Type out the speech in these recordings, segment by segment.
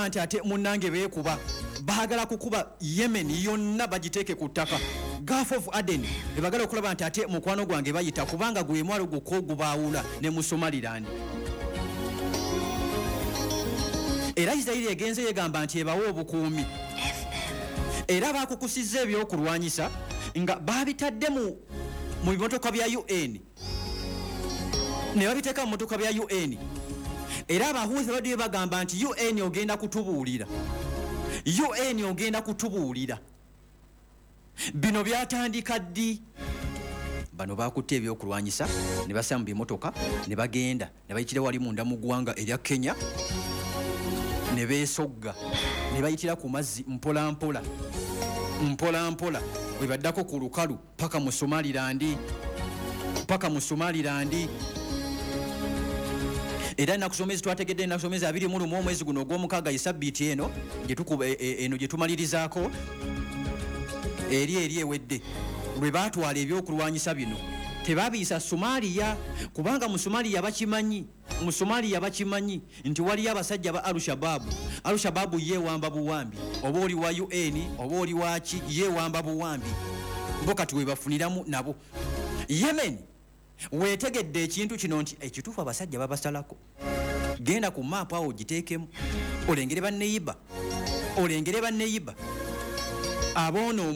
okulaba nti ate munnange beekuba baagala kukuba Yemen yonna bagiteeke ku ttaka. Gulf of Aden ebagala okulaba nti ate mukwano gwange bayita kubanga gwe mwalo gukko gubaawula ne mu Somaliland. Era Israeli egenze yegamba nti ebawo obukuumi. Era bakukusizza ebyokulwanyisa nga babitadde mu bimotoka bya UN. Ne babiteeka mu motoka bya UN. Era abahuuzi badde bagamba nti UN ogenda kutubuulira. UN ogenda kutubuulira. Bino byatandika ddi? Bano bakutte ebyokulwanyisa ne bassa mu bimotoka ne bagenda ne bayitira wali munda mu ggwanga erya Kenya ne beesogga ne bayitira ku mazzi mpola mpola bwe baddako ku lukalu paka mu Somaliland. Era nakusomezi twategedde nakusomezi 21 omwezi guno ogw'omukaaga isabbiiti eno gye tumalirizaako eri ewedde lwe baatwala ebyokulwanyisa bino tebabiisa Somalia kubanga mu Somalia bakimanyi nti waliyo abasajja ba Al-Shabaab yeewamba buwambi oba oli wa UN oba oli waki yeewamba buwambi bo kati we bafuniramu nabo. Yemen weetegedde ekintu kino nti ekituufu abasajja babasalako. Genda ku maapu awo giteekemu olengere banneyiba aboona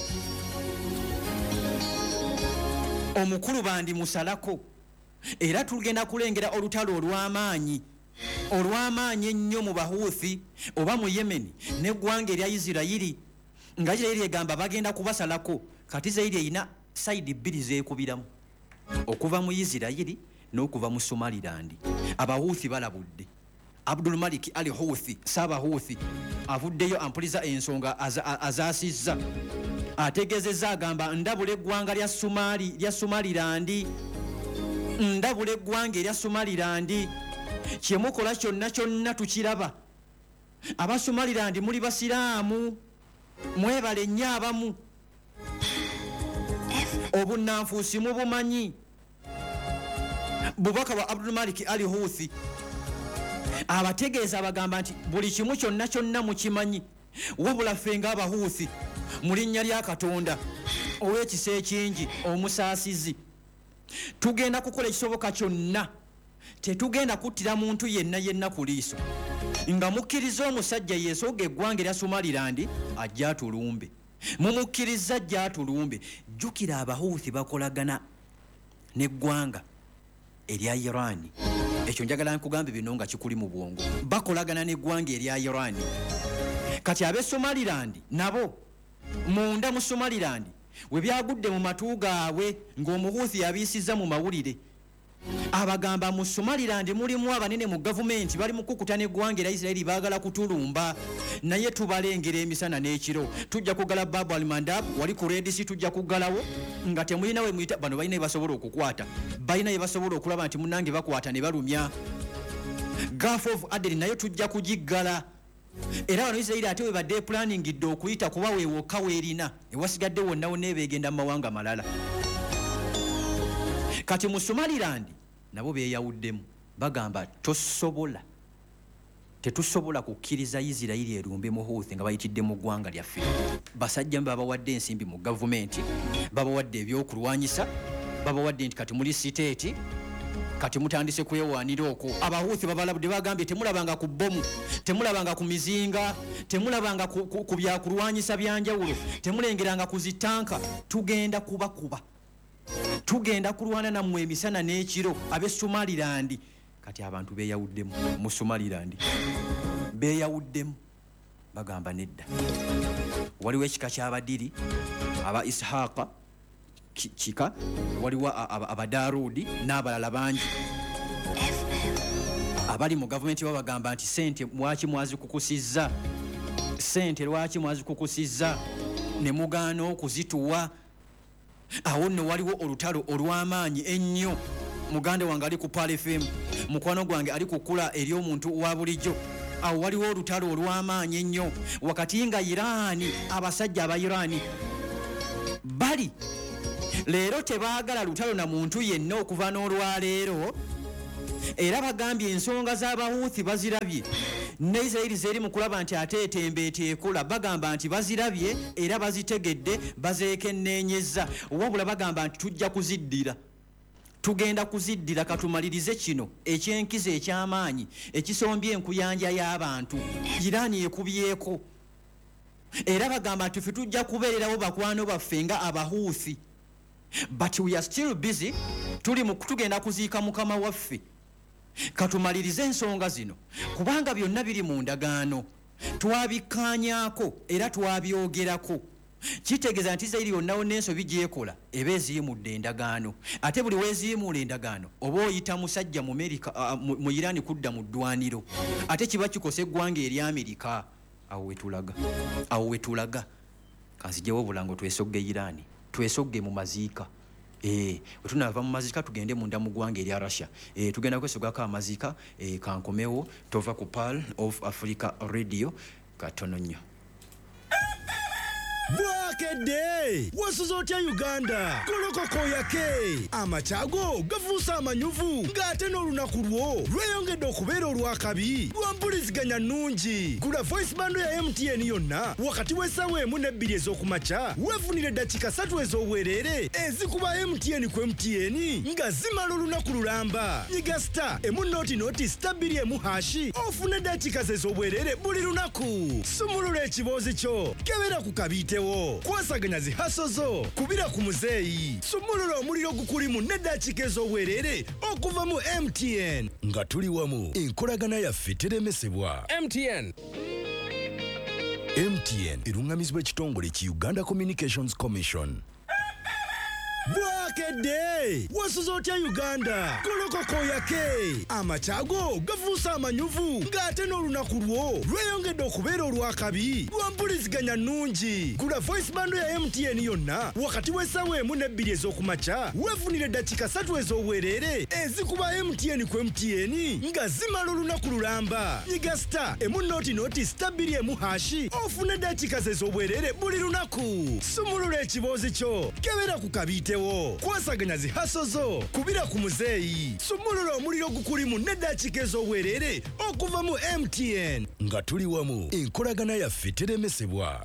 omukulu bandi musalako. Era tugenda kulengera olutalo olw'amaanyi ennyo mu Bahuthi oba mu Yemen n'eggwanga erya Isirayiri nga Isirayiri egamba bagenda kubasalako. Kati Isirayiri erina sayidi bbiri zeekubiramu okuva mu Isirayiri n'okuva mu Somaliland. Abahuthi balabudde. Abdul Malik Ali Houthi Saabahuthi avuddeyo ampuliza ensonga azaasizza. Ategeezezza agamba ndabula eggwanga lya Somaliland kye mukola kyonna tukiraba. Aba Somaliland muli basiraamu mwebale nnyo abamu obunnanfuusi mubumanyi. Bubaka bwa Abdul Malik Ali Houthi abategeeza bagamba nti buli kimu kyonna mukimanyi wabula ffe ng'Abahuthi mu linnya lya Katonda ow'ekisa ekingi omusaasizi tugenda kukola ekisoboka kyonna. Tetugenda kuttira muntu yenna ku liiso nga mukkiriza omusajja yeesooga eggwanga erya Somaliland ajja atulumbe. Mumukkiriza ajja atulumbe. Jjukira Abahuthi bakolagana n'eggwanga erya Iran. Ekyo njagala nkugambe bino nga kikuli mu bwongo. Bakolagana n'eggwanga erya Iran. Kati ab'e Somaliland nabo munda mu Somaliland we byagudde mu matu gaabwe ng'Omuhuthi yabiisizza mu mawulire. Abagamba mu Somaliland mulimu abanene mu gavumenti bali mu kukuta n'eggwanga erya Isirayiri baagala kutulumba. Naye tubalengera emisana n'ekiro. Tujja kugala Babu Al-Mandab wali ku Red Sea tujja kuggalawo nga temulina we muyita. Bano balina basobola okukwata. Balina basobola okulaba nti munnange bakwata ne balumya. Gulf of Aden nayo tujja kugiggala. Era wano Isirayiri ate we badde planningidde okuyita kuba weewokka weerina ewasigadde wonna beegenda mu mawanga malala. Kati mu Somaliland nabo beeyawuddemu bagamba tetusobola kukkiriza Isirayiri erumbe Muhuthi nga bayitidde mu ggwanga lyaffe. Basajja babawadde ensimbi mu gavumenti, babawadde ebyokulwanyisa, babawadde nti kati muli siteeti, kati mutandise kwewaanira okwo. Abahuthi babalabudde bagambye temulabanga ku bbomu, temulabanga ku mizinga, temulabanga ku byakulwanyisa byanjawulo, temulengeranga ku zitanka. Tugenda kubakuba, tugenda kulwana nammwe emisana n'ekiro. Ab'e Somaliland kati abantu beeyawuddemu mu Somaliland, beeyawuddemu bagamba nedda. Waliwo ekika ky'Abadiri aba Ishaqa kika, waliwo Abadarudi n'abalala bangi abali mu gavumenti babagamba nti sente lwaki mwazikukusizza ne mugaana okuzituwa. Awo nno waliwo olutalo olw'amaanyi ennyo. Muganda wange ali ku Pal FM, mukwano gwange ali kukula eri omuntu wa bulijjo. Awo waliwo olutalo olw'amaanyi ennyo wakati nga Irani, abasajja aba Irani bali leero tebaagala lutalo na muntu yenna okuva n'olwaleero. Era bagambye ensonga z'Abahuthi bazirabye. ne Israeli zeri mu kulaba nti ate etembeete ekola bagamba nti bazirabye era bazitegedde bazeekenneenyezza wabula bagamba nti tujja kuziddira tugenda kuziddira katumalirize kino ekyenkizo eky'amaanyi ekisombye enkuyanja y'abantu Iraani ekubyeko era bagamba nti ffe tujja kubeererawo bakwano baffe nga Abahuuthi but we are still busy tugenda kuziika mukama waffe katumalirize ensonga zino kubanga byonna biri mu ndagaano twabikkaanyaako era twabyogerako kitegeeza nti Israeli yonna n'ensobi gyekola eba eziyimudde endagaano ate buli weeziyimuula endagaano oba oyita musajja mu Amerika mu Iraani kudda mu ddwaniro ate kiba kikosa eggwanga eri Amerika awo wetulaga kanzijewo obulango twesogge Iraani twesogge mu maziika bwe tunava mu maziika tugende munda mu ggwanga erya Russia tugenda kwesogako amaziika kankomewo tova ku Pearl of Africa Radio katono nnyo Bwakedde wasuza otya Uganda kolokoko yake amacyago gafuusa amanyuvu ng'ate n'olunaku lwo lweyongedde okubeera olwakabi lwampuliziganya nnungi gula voice bando ya MTN yonna wakati w'essaawa 1-2 ez'okumakya weefunire eddakiika 3 ez'obwereere ezikuba MTN ku MTN nga zimala olunaku lulamba nyiga star emu star 2 ofune eddakiika ze ez'obwereere buli lunaku sumulula ekiboozi kyo kebera ku kabiite kwasaganya zihaso zo kubira ku muzeeyi sumulula omuliro gukulimu n'eddakiika ez'obwereere okuva mu MTN nga tuli wamu enkolagana yaffe teremesebwa MTN erungamizibwa ekitongole ki Uganda Communications Commission. Bwakedde wasuza otya Uganda kolokoko yake amacyago gafuusa amanyuvu ng'ate n'olunaku lwo lweyongedde okubeera olwakabi lwampuliziganya nnungi gula voice bando ya MTN yonna wakati w'essaawa 1-2 ez'okumakya weefunire eddakiika 3 ez'obwereere ezikuba MTN ku MTN nga zimala olunaku lulamba nyiga star emu star 2 ofune eddakiika ze ez'obwereere buli lunaku sumulula ekiboozi kyo kebera ku kabiite kwasaganya zihaso zo kubira ku muzeeyi sumulula omuliro gukulimu n'eddakiika ez'obwereere okuva mu MTN nga tuli wamu enkolagana yaffe teremesebwa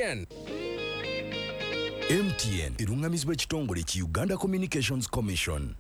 MTN erungamizibwa ekitongole ki Uganda Communications Commission.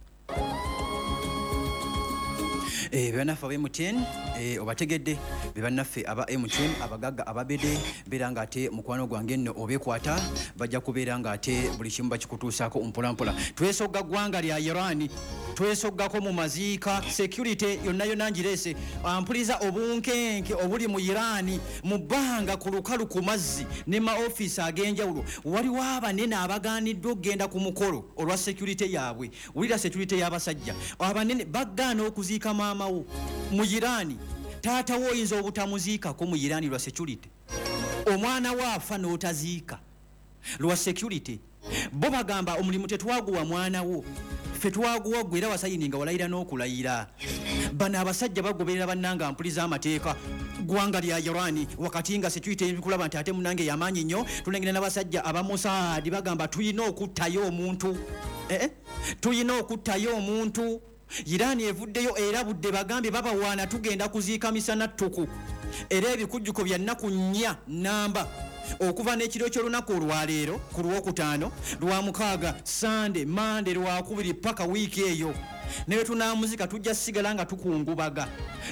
Bannaffe aba MTN obategedde bannaffe aba MTN abagagga ababede beera nga ate mukwano gwange nno obeekwata bajja kubeera nga ate buli kimu bakikutuusaako mpolampola twesogga ggwanga lya Iran twesoggako mu maziika security yonna ngireese ampuliza obunkenke obuli mu Iran mu bbanga ku lukalu ku mazzi ne maofiisi ag'enjawulo waliwo abanene abagaaniddwa okugenda ku mukolo olwa security yaabwe wulira security y'abasajja abanene baggaana okuziika maamawo mu Iran taatawo oyinza obutamuziikako mu Iran lwa security omwana waafa n'otaziika lwa security bo bagamba omulimu tetwaguwa mwanawo ffe twaguwa gwe era wasayininga walayira n'okulayira bano abasajja bagoberera bannanga mpuliza amateeka ggwanga lya Iran wakati nga security ebikulaba nti ate munange yamaanyi nnyo tulengera n'abasajja aba Mossad bagamba tuyina okuttayo omuntu tuyina okuttayo omuntu Iran evuddeyo era budde bagambye babawaana tugenda kuziika misana ttuku era ebikujjuko bya nnaku 4 namba okuva n'ekiro ky'olunaku olwaleero ku lwokutaano lwamukaaga Sunday Monday lwakubiri paka wiiki eyo ne bwe tunaamuzika tujja sigala nga tukungubaga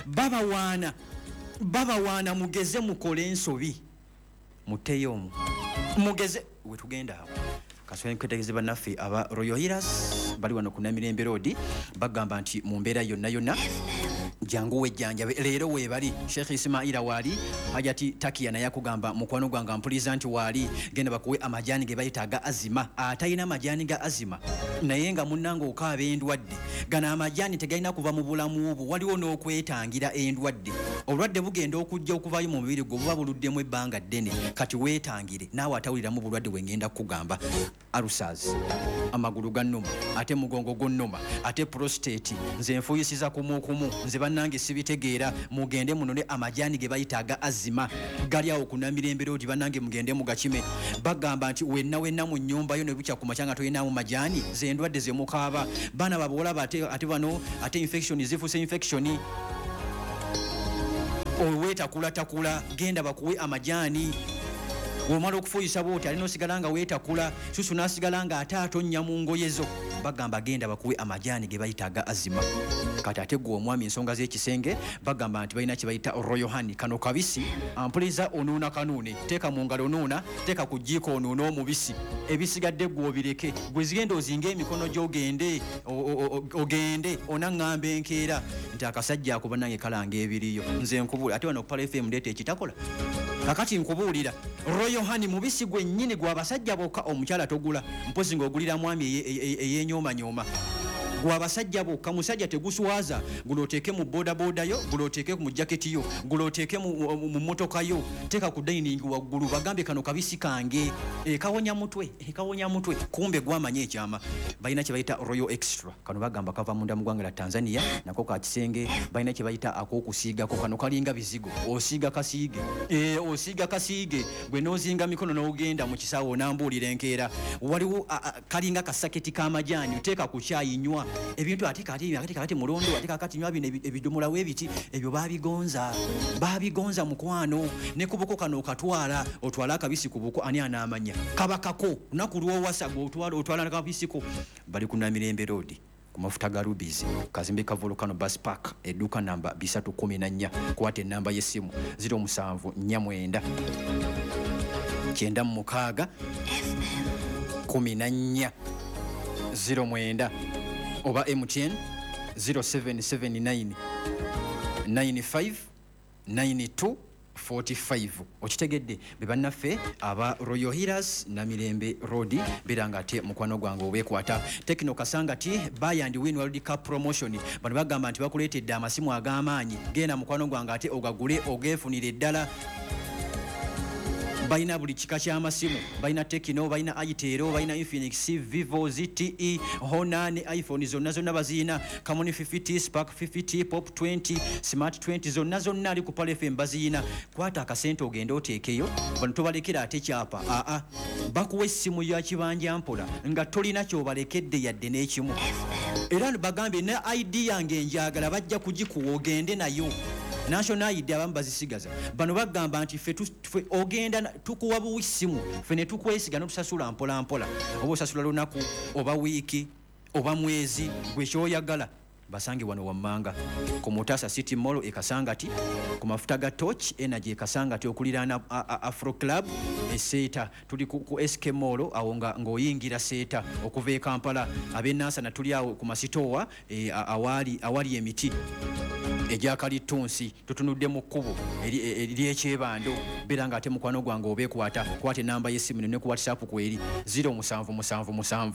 babawaana mugeze mukole ensobi muteyo omu mugeze we tugenda awo kaswene kwetegeze bannaffe aba Royal Healers bali wano ku Namirembe Road bagamba nti mu mbeera yonna jangu wejjanjabe leero weebali Sheikh Ismaila waali hajati takia naye akugamba mukwano gwange mpuliza nti waali genda bakuwe amajani ge bayitaaga azima atayina amajani ga azima naye nga munnange okaaba endwadde gana amajani tegalina kuva mu bulamu obwo waliwo n'okwetangira endwadde obulwadde bugenda okujja okuvayo mu mubiri gwo buba buluddemu ebbanga ddene kati weetangire naawe atawuliramu bulwadde bwengenda kugamba ulcers amagulu gannuma ate mugongo gonnuma ate prostate nze nfuyisiza kumukumu nze bannange sibitegeera mugende munone amajani ge bayitaaga azima gali awo ku Namirembe Road bannange mugende mugakime bagamba nti wenna mu nnyumba yo ne bukya ku makyanga toyinaamu majani ze endwadde ze mukaaba baana baboolaba ate bano ate infection zifuuse infection owetakula genda bakuwe amajaani omala okufuuyisa bwoti alina osigala nga weetakula susu n'asigala nga ate atonnya mu ngoye zo bagamba genda bakuwe amajaani ge bayita aga azima kati ate gwe omwami ensonga z'ekisenge bagamba nti balina kye bayita royal honey kano kabisi ampuliza onuuna kanuune teeka mu ngalo onuuna teeka ku jjiiko onuuna omubisi ebisigadde gwe obireke gwe zigenda ozinga emikono gy'ogende ogende onaŋŋamba enkeera nti akasajja ako bannange kalanga ebiriyo nze nkubuulira ate wano okupala fm ndeeta ekitakola kakati nkubuulira royal honey mubisi gwennyini gw'abasajja bokka omukyala togula mpozi ng'ogulira mwami eyeenyoomanyoma gw'abasajja bokka musajja teguswaza gulooteeke mu bodaboda yo gulooteeke mu jaketi yo gulooteeke mu motoka yo teeka ku dining waggulu bagambe kano kabisi kange kawonya mutwe kumbe gwamanya ekyama balina kye bayita royal extra kano bagamba kava munda mu ggwanga lya Tanzania nako ka kisenge balina kye bayita ak'okusiigako kano kalinga bizigo osiiga kasiige gwe n'ozinga mikono n'ogenda mu kisaawo onambuulira enkeera waliwo kalinga kasaketi k'amajaani oteeka ku kyayi nywa ebintu ate kati mulondo ate kakati nywa bino ebidomola webiti ebyo babigonza mukwano ne kubuko kano okatwala otwala akabisi ku buko ani anaamanya kabakako naku lwowasa gwe otwala akabisi ko bali ku Namirembe Road ku mafuta ga Rubies kazimbe ka Volcano Bus Park edduuka namba 314 kwate namba y'essimu 0749 96 14 09 oba MTN 0779 95 92 45 okitegedde bebannaffe aba Royal Healers Namirembe Road biranga ate mukwano gwange obeekwata Tekno Kasangati buy and win World Cup promotion bano bagamba nti bakuleetedde amasimu ag'amaanyi genda mukwano gwange ate ogagule ogeefunire eddala balina buli kika ky'amasimu balina Tekno balina Itel balina Infinix Vivo ZTE Honor ne iPhone zonna bazina Camon 50 Spark 50 Pop 20 Smart 20 zonna ali ku Pale FM bazina kwata akasente ogenda oteekeyo bano tobalekera ate kyapa bakuwa essimu ya kibanja mpola nga tolina kyobalekedde yadde n'ekimu era bagambe ne ID yange njagala bajja kugikuwa ogende nayo National ID abamu bazisigaza bano bagamba nti ffe ogenda tukuwa buwisimu ffe ne tukwesiga n'otusasula mpola oba osasula lunaku oba wiiki oba mwezi gwe kyoyagala basange wano wammanga ku Mutasa City Mall ekasangati ku mafuta ga Torch Energy ekasangati okuliraana Afro Club eseeta tuli ku SK Mall awo ng'oyingira seeta okuva e Kampala ab'enasa na tuli awo ku masitowa awali emiti ejakalitunsi tutunudde mu kkubo ery'ekyebando biranga ate mukwano gwange obeekwata kwate namba y'essimu ne ku WhatsApp kweri 0777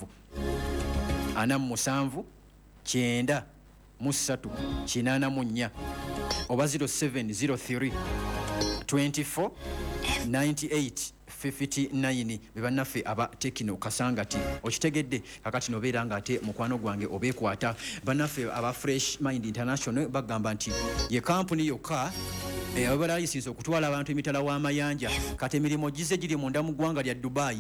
47 9 musatu 84 oba 0703 24 98 59 bebannaffe aba Tekno Kasangati okitegedde kakati nobeera nga ate mukwano gwange obeekwata bannaffe aba Fresh Mind International bagamba nti ye kampuni yokka ababala lisinso okutwala abantu emitala w'amayanja kati emirimu gize giri munda mu ggwanga lya Dubai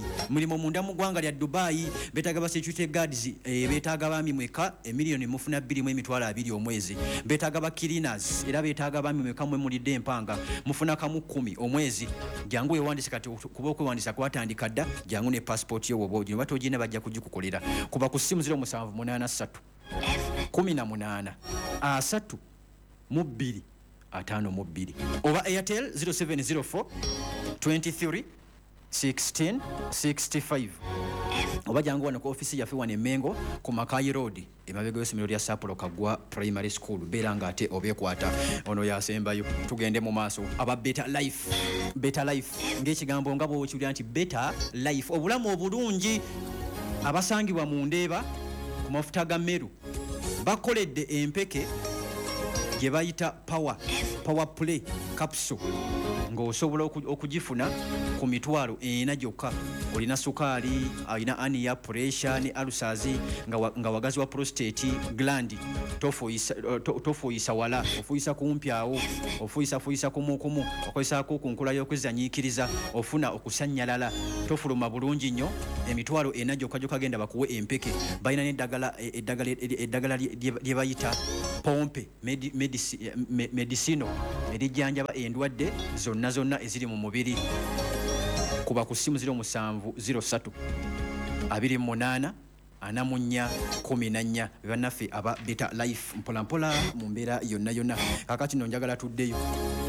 betaaga ba security guards betaaga baami mweka emiliyoni mufuna 2.20 omwezi betaaga ba cleaners era betaaga baami mweka mwe mulidde empanga mufuna kamu 10 omwezi jangu wewandise kati kuba okwewandisa kwatandika dda jangu ne passport yo wobo gino batogine bajja kugikukolera kuba ku simu 0783 18 3 2 5 oba Airtel 0704 23 16 65 oba jangu wano ku ofisi yaffe wano Mengo ku Makai Road emabega y'essomero lya Sapulo Kagwa Primary School beranga ate obeekwata ono yasembayo tugende mu maaso aba Better Life ng'ekigambo nga bw'okiwulira nti Better Life obulamu obulungi abasangibwa mu Ndeeba ku mafuta ga Meru bakoledde empeke gye bayita power play capsule ng'osobola okugifuna ku mitwalo 4 gyokka. Olina sukaali, olina ania, pressure ne ulcers, nga wagazi wa prostate gland, tofuuyisa wala, ofuuyisa kumpi awo, ofuuyisa kumukumu, okolesaako ku nkula y'okwezanyiikiriza, ofuna okusannyalala, tofuluma bulungi nnyo. Emitwalo 4 gyokka genda bakuwe empeke. Balina n'eddagala lye bayita pompe medicino erijjanjaba endwadde zonna eziri mu mubiri. Kuba ku ssimu 0703 28 44 14. Bannaffe aba Better Life mpolampola mu mbeera yonna. Kakati no njagala tuddeyo.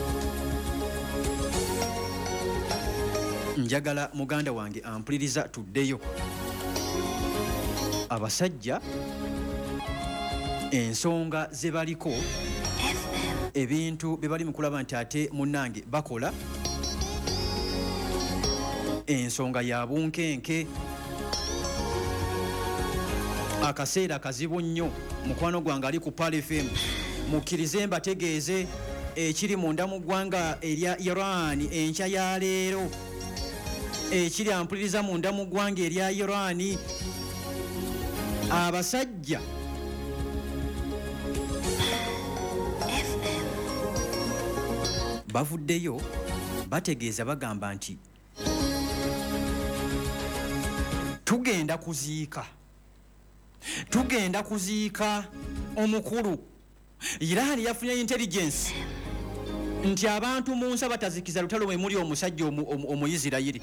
Njagala muganda wange ampuliriza tuddeyo. Abasajja ensonga ze baliko, ebintu bye bali mu kulaba nti ate munnange bakola, ensonga ya bunkenke. Akaseera kazibu nnyo. Mukwano gwange ali ku Pal FM. Mukkirize mbategeeze ekiri munda mu ggwanga erya Iran enkya ya leero, ekiri ampuliriza munda mu ggwanga erya Iran. Abasajja bavuddeyo bategeeza bagamba nti tugenda kuziika omukulu. Iran yafunye intelligence nti abantu mu nsi batazikiza lutalo mwe muli omusajja Omuyisirayiri.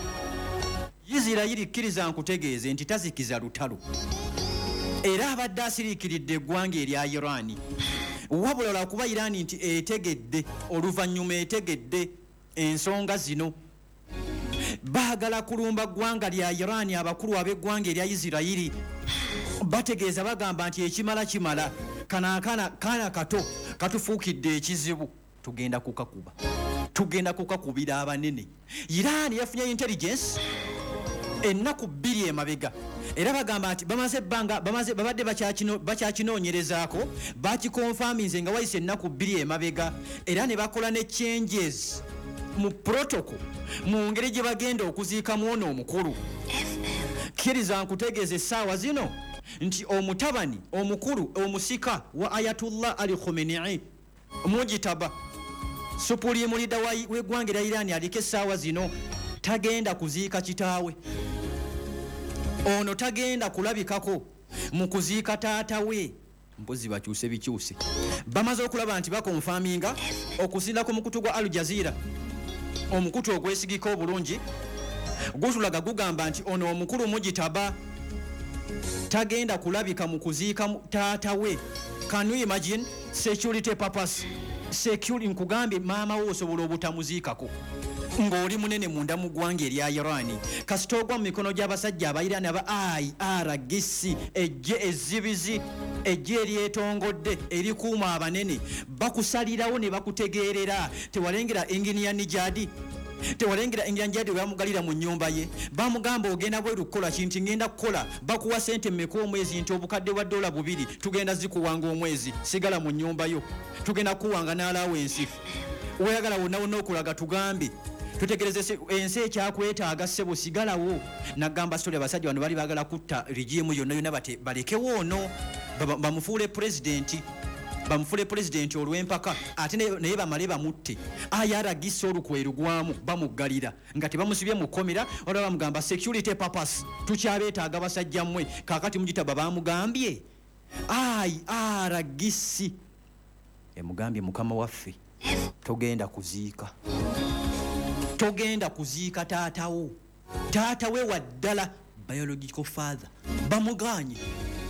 Isirayiri kkiriza nkutegeeze nti tazikiza lutalo, era abadde asiriikiridde eggwanga erya Iran. Wabula lwakuba Iran nti etegedde, oluvannyuma etegedde ensonga zino, baagala kulumba ggwanga lya Iran. Abakulu ab'eggwanga erya Isirayiri bategeeza bagamba nti ekimala kimala, kana kato katufuukidde ekizibu, tugenda kukakubira abanene. Iran yafunye intelligence ennaku 2 emabega, era bagamba nti babadde bakyakinoonyerezaako, bakikonfaminze nga wayise ennaku 2 emabega, era ne bakola ne changes mu protocol mu ngeri gye bagenda okuziikamu ono omukulu. Kkiriza nkutegeeza essaawa zino nti omutabani omukulu omusika wa Ayatollah Ali Khamenei Mujitaba, supulimu lida w'eggwanga erya Iran, aliko essaawa zino tagenda kuziika kitaawe. Ono tagenda kulabikako mu kuziika taata we. Mpozi bakyuse bikyuse. Bamaze okulaba nti bakonfaminga okusinda ku mukutu gwa Al Jazeera, omukutu ogwesigika obulungi gutulaga gugamba nti ono omukulu Mujitaba tagenda kulabika mu kuziika taata we. Can you imagine? Security purpose. Security nkugambye maama wo osobola obutamuziikako ng'oli munene munda mu ggwanga erya Iran. Kasita ogwa mu mikono gy'abasajja abayirani aba IRGC, ejje ezzibizi, ejje eryetongodde erikuuma abanene, bakusalirawo ne bakutegeerera. Tewalengera Engineer Nijadi, tewalengera Engineer Nijadi bamugalira mu nnyumba ye, bamugamba ogenda bweru kukola kintu, ngenda kukola, bakuwa sente mmeka omwezi, nti obukadde bwa $2 tugenda zikuwanga omwezi, sigala mu nnyumba yo, tugenda kuwanga n'alawensi, weyagala wonna okulaga tugambe tutegereze ensi ekyakwetaaga ssebo, sigalawo. Nagamba story abasajja bano bali baagala kutta regimu yonna balekewo ono bamufuule pulezidenti, olw'empaka, ate naye bamale bamutte. Ayaragisa olukwe lugwamu bamuggalira nga tebamusibye mu kkomera, olwa bamugamba security purpose, tukyabeetaaga basajja mmwe. Kaakati Mujitaba bamugambye aragisi emugambye mukama waffe togenda kuziika taata we waddala, biological father, bamuganye.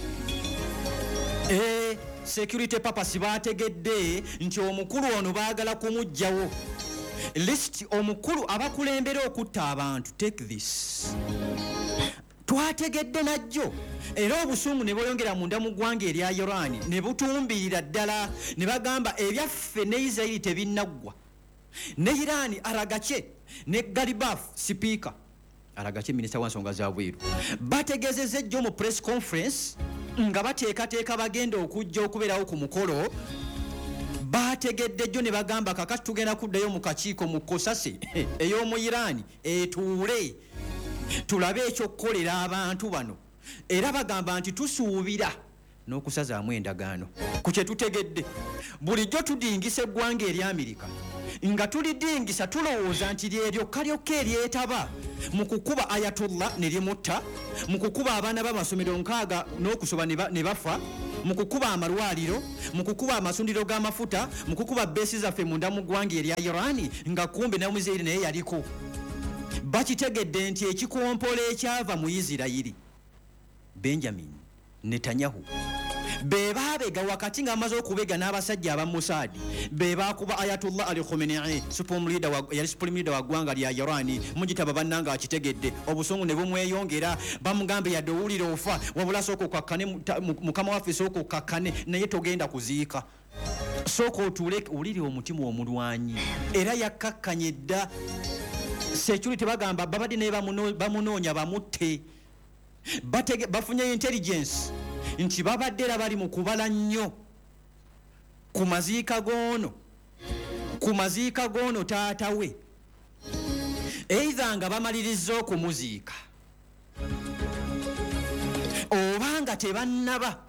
Security purpose bategedde nti omukulu ono baagala kumuggyawo. List omukulu abakulembera okutta abantu, take this. Twategedde najjo, era obusungu ne bweyongera munda mu ggwanga erya Iran, ne butumbirira ddala, ne bagamba ebyaffe ne Israeli tebinnaggwa. Ne Iran Aragache ne Galibaf speaker Aragache minisita wa nsonga za bweru bategezezza ejjo mu press conference nga bateekateeka bagenda okujja okubeerawo ku mukolo, bategedde jjo ne bagamba kakati tugenda kuddayo mu kakiiko mu kosase ey'omu Iran etuule tulabe ekyokukolera abantu bano era bagamba nti tusuubira n'okusazaamu endagaano ku kye tutegedde bulijjo tudingisa eggwanga eri Amerika nga tulidingisa tulowooza nti lyeryoka lyokka eryetaba mu kukuba Ayatollah ne limutta mu kukuba abaana b'amasomero 6 n'okusoba ne bafa mu kukuba amalwaliro mu kukuba amasundiro g'amafuta mu kukuba beesi zaffe munda mu ggwanga erya Iran nga kumbe ne Muzeeri naye yaliko bakitegedde nti ekikompola ekyava mu Isirayiri Benjamin Netanyahu bebaabega wakati ng'amaze okubega n'abasajja aba Mossad bebakuba Ayatollah Ali Khamenei supreme leader wa ggwanga lya Iran mugitaba bannanga akitegedde obusungu ne bumweyongera bamugambe yadde owulira ofa wabula sooka kakkane mukama waffe sooka kakkane naye togenda kuziika sooka otuule owulire omutima omulwanyi era yakkakkanye dda security bagamba babadde naye bamunoonya bamutte bafunye intelligence nti babadde era bali mu kubala nnyo ku maziika goono taata we either nga bamaliriza okumuziika oba nga tebannaba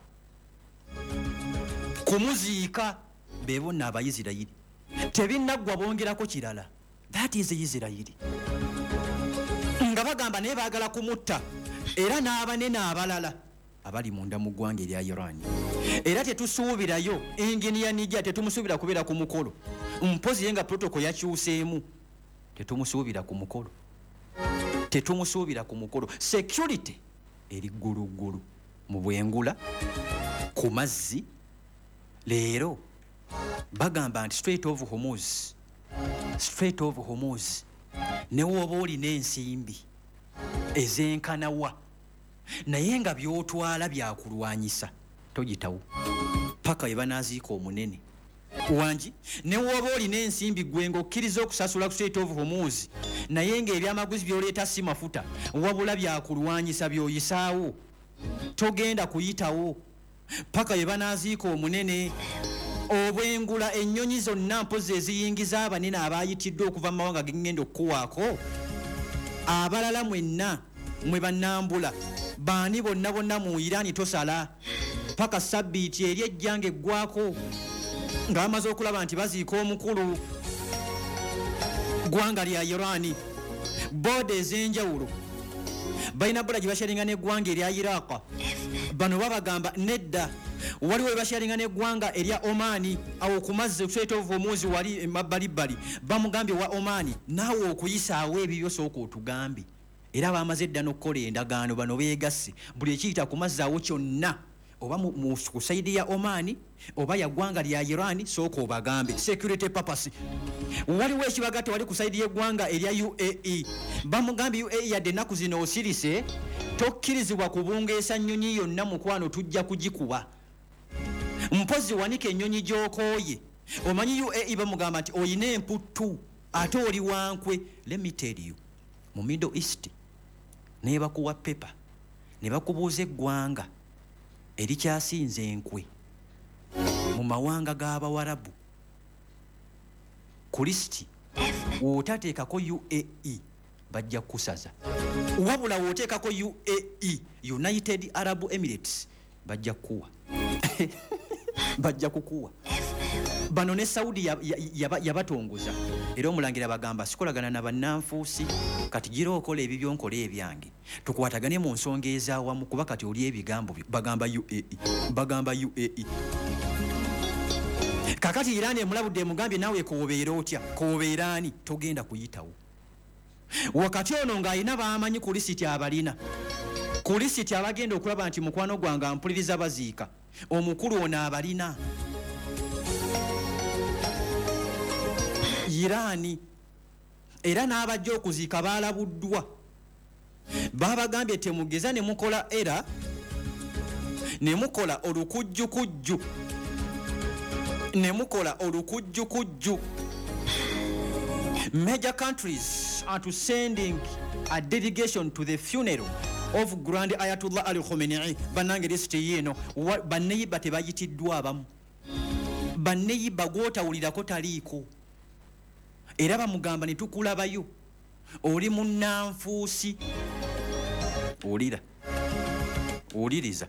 kumuziika be bonna Abayisirayiri tebinnaggwa bongerako kirala that is Isirayiri nga bagamba naye baagala kumutta era n'abanene abalala abali munda mu ggwanga erya Iran era tetusuubirayo engineer Nija tetumusuubira kubeera ku mukolo mpozi yenga protocol yakyuseemu tetumusuubira ku mukolo security eri ggulu mu bwengula ku mazzi leero bagamba nti Strait of Hormuz ne woba olina ensimbi ezenkanawa naye nga byotwala byakulwanyisa togitawo paka we banaaziika omunene wangi ne woba olina ensimbi gwe ng'okkiriza okusasula ku Strait of Hormuz naye ng'ebyamaguzi byoleeta si mafuta wabula byakulwanyisa byoyisaawo togenda kuyitawo paka we banaaziika omunene obwengula ennyonyi zonna mpozi eziyingiza abanene abayitiddwe okuva mu mawanga gegenda okukuwaako abalala mwenna mwe bannambula baani bonna mu Iran tosala paka sabbiiti eri ejjanga eggwako nga bamaze okulaba nti baziika omukulu ggwanga lya Iran boda ez'enjawulo balina boda gye basharinga n'eggwanga erya Iraq bano babagamba nedda waliwo basharinga n'eggwanga erya Omani awo ku mazzi Strait of Hormuz wali emabbalibbali bamugambye wa Omani naawe okuyisaawo ebibyo sooka otugambe era bamaze edda n'okkola endagaano bano beegasse buli ekiyita ku mazzi awo kyonna oba ku sayidi ya Omani oba ya ggwanga lya Iran sooka obagambe security purpose waliwo ekibagatte wali ku sayidi y'eggwanga erya UAE bamugambye UAE yadde ennaku zino osirise tokkirizibwa kubungeesa nnyonyi yonna mukwano tujja kugikuba mpozi wanika ennyonyi gy'okooye omanyi UAE bamugamba nti oyina emputtu ate oli wankwe let me tell you mu Middle East ne bakuwa pepa ne bakubuuza eggwanga erikyasinze enkwe mu mawanga g'Abawarabu ku lisiti wootateekako UAE bajja kusaza wabula wooteekako UAE United Arab Emirates bajja kukuwa bajja kukuwa bano ne Saudi yabatongoza era omulangira bagamba sikolagana na bannanfuusi kati gira okola ebibyo nkola ebyange tukwatagane mu nsonga ezaawamu kuba kati oli ebigambo bagamba UAE kakati Iran emulabudde emugambye naawe koobeera otya koobeera ani togenda kuyitawo wakati ono ng'alina baamanyi ku lisiti abalina ku lisiti abagenda okulaba nti mukwano gwange ampuliriza baziika omukulu ono abalina Irani era n'abajja okuziika baalabuddwa babagambye temugeza ne mukola era ne mukola olukujjukujju major countries are to sending a delegation to the funeral of Grand Ayatollah Ali Khamenei banange lisiti yeno banneyiba tebayitiddwa abamu banneyiba gwotawulirako taliiko era bamugamba ne tukulabayo oli munnanfuusi oliriza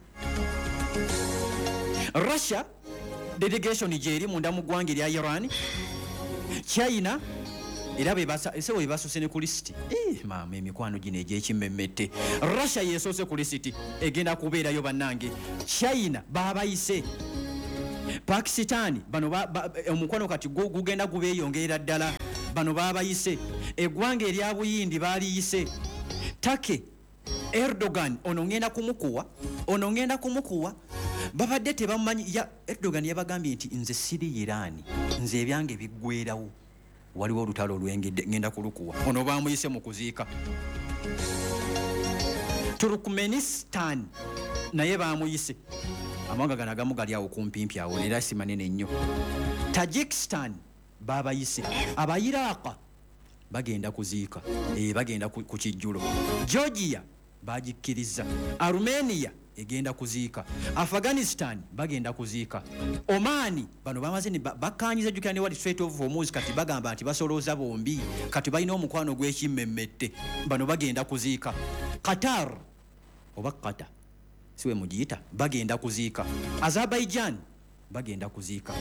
Russia delegation gyeri munda mu ggwanga erya Iran China era esewo ebasose ne ku lisiti maama emikwano gino egy'ekimmemmette Russia yesoose ku lisiti egenda kubeerayo bannange China baabayise Pakistan bano omukwano kati gugenda gubeeyongerera ddala bano baabayise eggwanga erya Buyindi baaliyise Turkey Erdogan ono ngenda kumukuwa babadde tebamanyi Erdogan yabagambye nti nze siri Iran nze ebyange biggweerawo waliwo olutalo olwengedde ngenda kulukuwa ono baamuyise mu kuziika Turkmenistan naye baamuyise amawanga gano agamu gali awo kumpimpi awo era si manene nnyo Tajikistan baabayise aba Iraq bagenda kuziika bagenda ku kijjulo Georgia bagikkiriza Armenia egenda kuziika Afghanistan bagenda kuziika Oman bano bamaze bakanyiza jukira ne wali Strait of Hormuz kati bagamba nti basolooza bombi kati balina omukwano gw'ekimmemmette bano bagenda kuziika Qatar oba Qatar siwe mugiyita bagenda kuziika Azerbaijan bagenda kuziika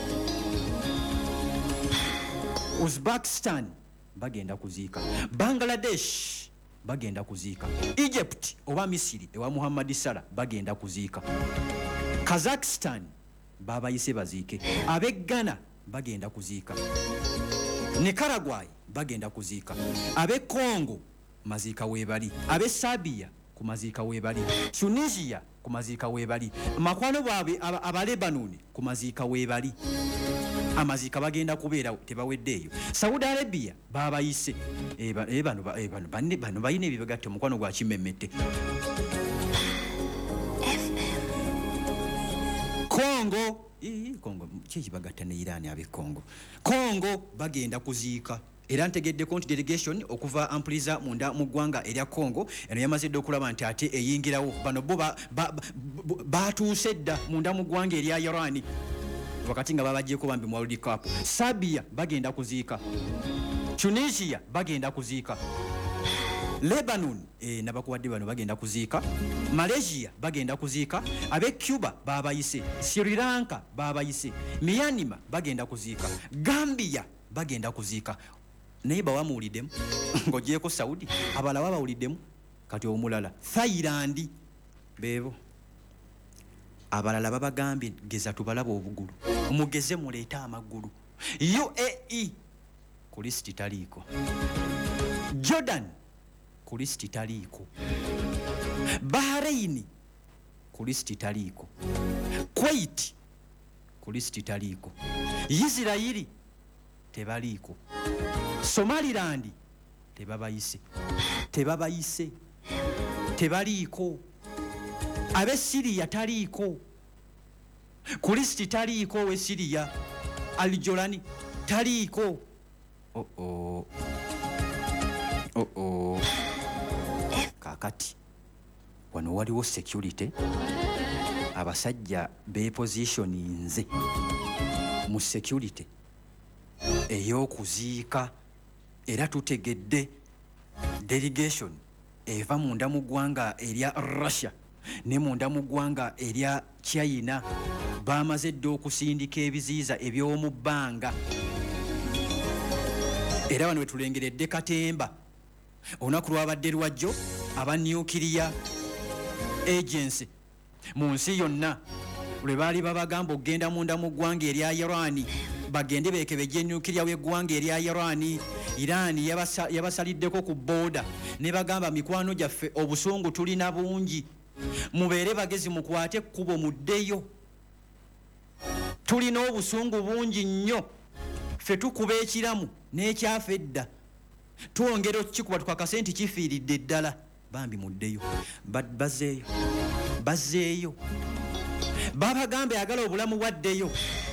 Uzbekistan bagenda kuziika Bangladesh bagenda kuziika Egypt oba Misiri ewa Muhammad Salah bagenda kuziika Kazakhstan babayise baziike abe Ghana bagenda kuziika Nicaragua bagenda kuziika abe Congo maziika webali abe Serbia ku maziika webali Tunisia ku maziika webali makwano baabwe aba Lebanon ku maziika webali amaziika bagenda kubeera tebaweddeeyo Saudi Arabia babayise bano balina ebibegatte omukwano gwa kimmemmette Congo kyekibagatta ne Iran abe Congo bagenda kuziika era ntegeddeko nti delegation okuva ampuliza munda mu ggwanga erya Congo eno yamazidde okulaba nti ate eyingirawo bano bo batuuse dda munda mu ggwanga erya Iran wakati nga babajjeko bambi mu World Cup Serbia bagenda kuziika Tunisia bagenda kuziika Lebanon nabakuwadde bano bagenda kuziika Malaysia bagenda kuziika abe Cuba babayise Sri Lanka babayise Myanmar bagenda kuziika Gambia bagenda kuziika naye bawamuwuliddemu ng'ogyeko Saudi abala babawuliddemu kati omulala Thailand beebo abalala babagambye geza tubalaba obugulu mugeze muleete amagulu UAE ku lisiti taliiko Jordan ku lisiti taliiko Bahrain ku lisiti taliiko Kuwait ku lisiti taliiko Israel tebaliiko Somaliland tebabayise tebaliiko abe Syria taliiko ku lisiti taliiko we Syria Aljolani taliiko kakati wano waliwo security abasajja bepositioninze mu security ey'okuziika era tutegedde delegation eva munda mu ggwanga erya Russia ne munda mu ggwanga erya China bamaze dde okusindika ebiziiza eby'omu bbanga era wano wetulengeredde katemba olunaku lwabadde lwajjo aba nuclear agency mu nsi yonna lwe baali babagamba okugenda munda mu ggwanga erya Iran bagende beekebejja nuclear w'eggwanga erya Iran yabasaliddeko ku booda ne bagamba mikwano gyaffe obusungu tulina bungi mubeere bagezi mukwate ekkubo muddeyo tulina obusungu bungi nnyo ffe tukuba ekiramu n'ekyafa edda twongera okukikuba tukakase nti kifiiridde ddala bambi muddeyo bazzeeyo babagambe ayagala obulamu bwaddeyo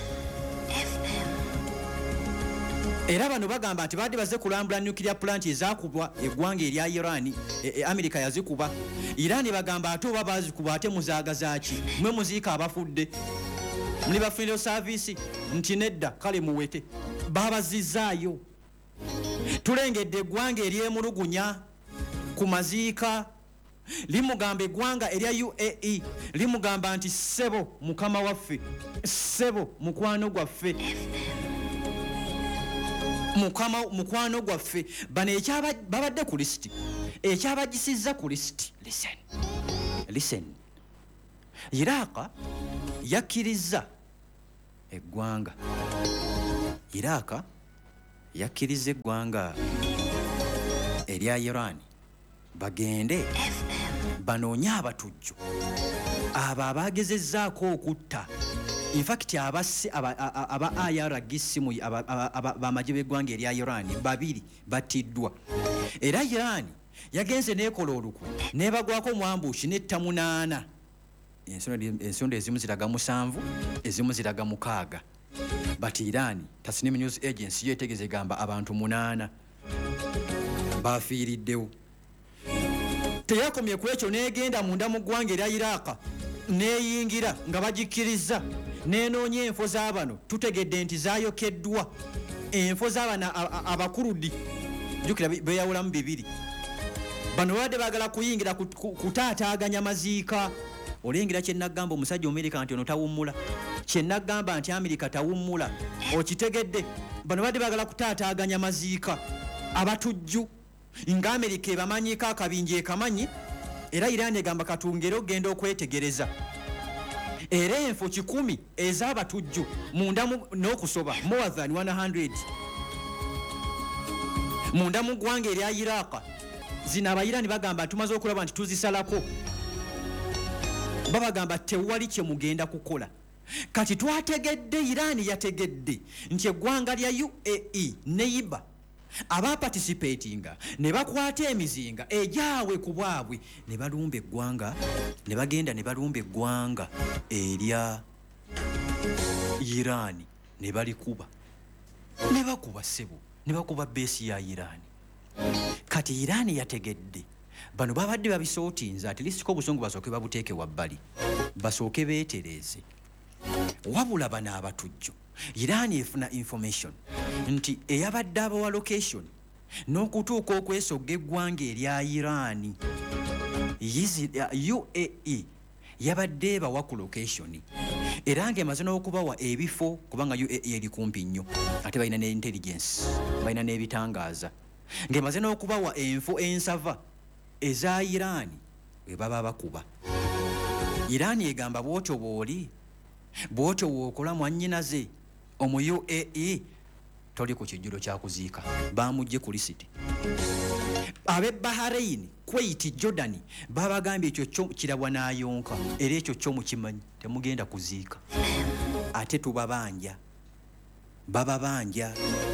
era bano bagamba nti badde bazze kulambula nuclear plant ezakubwa eggwanga erya Iran Amerika yazikuba Iran bagamba ate oba bazikuba ate muzaagazaaki mwe muziika abafudde muli ba funeral service nti nedda kale muwete babazizaayo. Tulengedde eggwanga eryemulugunya ku maziika limugamba eggwanga erya UAE limugamba nti ssebo mukama waffe, ssebo mukwano gwaffe, mukwano gwaffe. Bano babadde ku lisiti, ekyabagisizza ku lisiti. Listen. Iraq yakkiriza eggwanga, Iraq yakkiriza eggwanga erya Iran bagende banoonye abatujju abo abagezezzaako okutta. In fact aba IRGC bamagye b'eggwanga erya Iran babiri battiddwa. Era Iran yagenze n'ekola olukwe n'ebagwako omwambuushi n'etta 8. Ensonda ezimu ziraga 7, ezimu ziraga 6. But Iran Tasnim News Agency yetegeze egamba abantu 8 bafiiriddewo. Teyakomye ku ekyo n'egenda munda mu ggwanga erya Iraq n'eyingira nga bagikkiriza n'enoonya enfo z'abano. Tutegedde nti zaayokeddwa enfo z'abano abakurudi. Jjukira beeyawulamu 2. Bano babadde baagala kuyingira kutaataaganya maziika. Olengera kye nagamba omusajja Amerika nti ono tawummula, kye nagamba nti Amerika tawummula. Okitegedde bano badde baagala kutaataaganya maziika abatujju nga Amerika ebamanyiko akabinja ekamanyi. Era Iran egamba katungero genda okwetegereza. Era enfo 10 ez'abatujju munda n'okusoba more than 100 munda mu ggwanga erya Iraq. Zino Abayirani bagamba tumaze okulaba nti tuzisalako. Babagamba tewali kye mugenda kukola. Kati twategedde, Iran yategedde nti eggwanga lya UAE neiba abaparticipatinga ne bakwata emizinga ejaabwe ku bwabwe ne balumba eggwanga, ne bagenda ne balumba eggwanga erya Iran ne balikuba, ne bakuba ssebo, ne bakuba beesi ya Iran. Kati Iran yategedde bano babadde babisootinza at least ko obusungu basooke babuteeke wabbali, basooke beetereze. Wabula bano abatujju Iran efuna information nti eyabadde abawa location n'okutuuka okwesogga eggwanga erya Iran UAE yabadde bawa ku location era ng'emaze n'okubawa ebifo kubanga UAE eri kumpi nnyo ate balina ne intelligence, balina n'ebitangaaza, ng'emaze n'okubawa enfo ensava eza Iran we baba bakuba. Iran egamba bw'otyo bw'oli, bw'otyo bw'okola mwannyinaze omu UAE toli ku kijjulo kya kuziika, bamugye ku lisiti. Ab'e Bahrain, Kuwait, Jordan babagambye ekyo kirabwa n'ayonka era ekyo kyo mukimanyi temugenda kuziika. Ate tubabanja, bababanja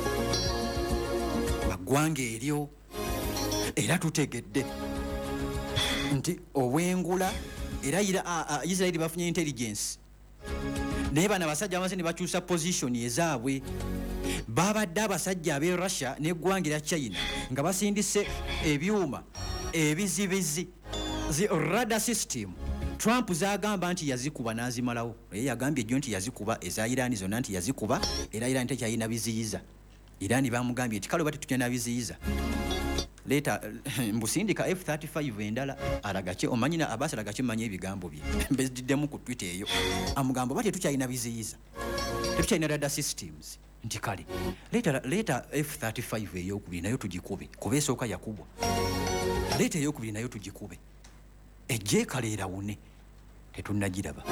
baggwanga eryo era tutegedde nti obwengula era Israeli bafunye intelligence naye bano abasajja bamaze ne bakyusa position ezaabwe. Babadde abasajja ab'e Russia n'eggwanga erya China nga basindise ebyuma ebizibizi zi radar system. Trump zagamba nti yazikuba n'azimalawo, naye yagambye ejjo nti yazikuba eza Iran zonna nti yazikuba era Iran tekyalina biziyiza. Iran bamugambye nti kale bati tutya biziyiza. Leta mbusindika F35 endala alagache omanyina Abbas alagache manye ebigambo bye beziddemu ku Twitter eyo amugambo bati tukyalina biziyiza, tetukyalina radar systems. Nti kale leta F35 ey'okubiri nayo tugikube kuba esooka yakubwa, leta ey'okubiri nayo tugikube ejje kale erawune tetunnagiraba.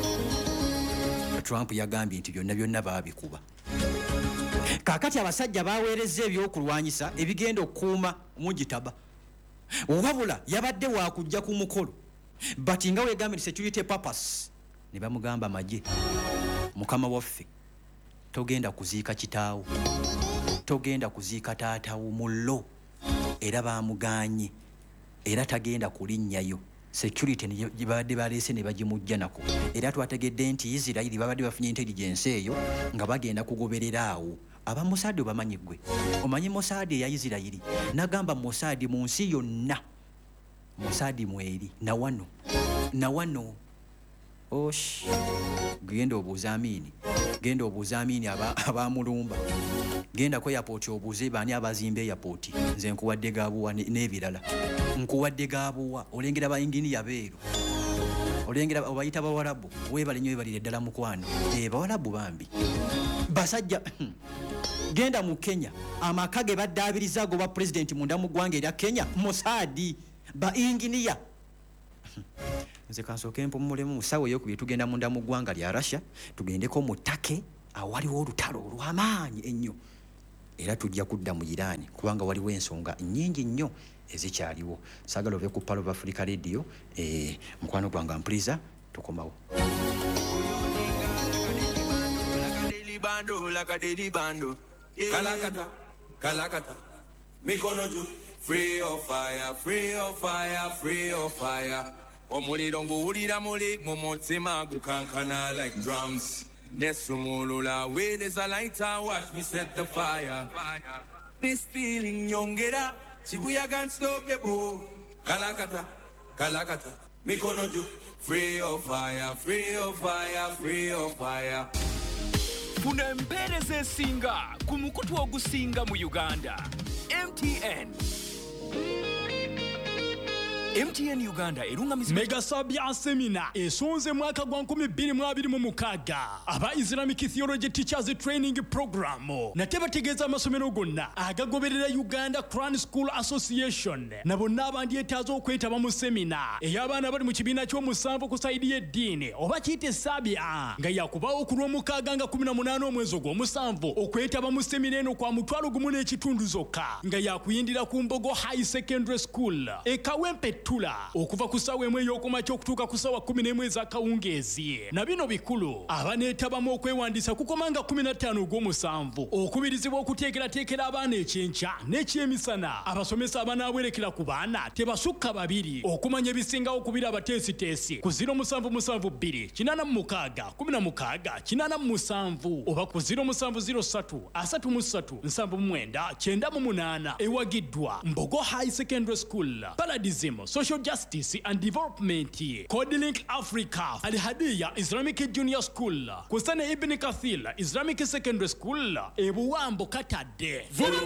Trump yagambye nti byonna baabikuba. Kakati abasajja baweereza ebyokulwanyisa ebigenda okukuuma mugitaba. Wabula yabadde wakujja ku mukolo but nga weegambye security purpose ne bamugamba magye, mukama waffe togenda kuziika kitaawo, togenda kuziika taatawo mullo era bamuganye era tagenda kulinnyayo. Security ne babadde baleese ne bagimujja nako era twategedde nti Israeli babadde bafunye intelligence eyo nga bagenda kugoberera awo. Aba Mossad obamanyi gwe, omanyi Mossad eya Israeli nagamba Mossad mu nsi yonna, Mossad mweri na wano osh genda obuuza Amini abamulumba genda ku airport obuuze baani abazimba airport nze nkuwadde gabuwa n'ebirala nkuwadde gabuwa olengera bayinginiya beeru olengera obayita bawalabu weebale nnyo weebalire ddala mukwano bawalabu bambi basajja genda mu Kenya amaka ge baddaabiriza agoba president munda mu ggwanga erya Kenya Mossad bayinginiya nze kansooke mpumulemu musawo eyokubye tugenda munda mu ggwanga lya Russia tugendeko mu Turkey awaliwo olutalo olw'amaanyi ennyo era tujja kudda mu Irani kubanga waliwo ensonga nnyingi nnyo ezikyaliwo saagala ove ku Palo of Africa Radio mukwano gwange mpuliza tukomawo kalakata mikono juu free of fire omuliro nguwulira muli mu mutima gukankana like drums nesumulula where is a lighter watch me set the fire this feeling nyongera chibuyaga unstoppable kalakata mikono juu free of fire funa empeereza esinga ku mukutu ogusinga mu Uganda MTN Uganda erungamizibwa Mega Sabia Seminar esonze mwaka gwa 2026 aba Islamic Theology Teachers Training Program natebategeeza amasomero gonna agagoberera Uganda Quran School Association nabo nabandi etazo okwetaba mu seminar ey'abaana bali mu kibiina ky'omusanvu ku saidi y'eddiini oba kiyite Sabia nga yakubawo ku Lwomukaaga nga 18 omwezi ogw'omusanvu okwetaba mu seminar eno kwa mutwalo gumu n'ekitundu zokka nga yakuyindira ku Mbogo High Secondary School Kawempe Tula okuva ku ssaawa emu ey'okumakya okutuuka ku ssaawa 11 ez'akawungeezi na bino bikulu abaneetabamu okwewandiisa kukomanga 15 ogw'omusanvu okubirizibwa okuteekerateekera abaana ekyenkya n'ekyemisana abasomesa abanaawerekera ku baana tebasukka 2 okumanya ebisingawo kubira abateesiteesi ku 0786-16-87 oba ku 0703-33-79 ewagiddwa Mbogo High Secondary School Paradism Social Justice and Development Codilink Africa Al-Hadiya Islamic Junior School Kusane Ibn Kathir Islamic Secondary School Ebuwambo Katadde